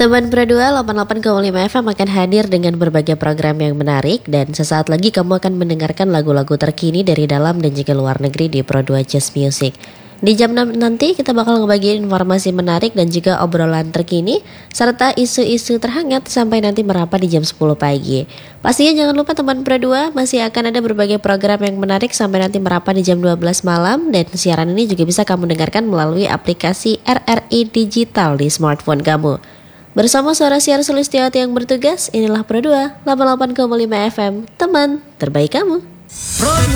Teman Pro 2 88,5 FM akan hadir dengan berbagai program yang menarik dan sesaat lagi kamu akan mendengarkan lagu-lagu terkini dari dalam dan juga luar negeri di Pro 2 Jazz Music. Di jam 6 nanti kita bakal ngebagiin informasi menarik dan juga obrolan terkini serta isu-isu terhangat sampai nanti merapat di jam 10 pagi. Pastinya jangan lupa teman Pro 2 masih akan ada berbagai program yang menarik sampai nanti merapat di jam 12 malam dan siaran ini juga bisa kamu dengarkan melalui aplikasi RRI Digital di smartphone kamu. Bersama suara siar Sulistiawati yang bertugas, inilah Pro 2 88,5 FM, teman terbaik kamu.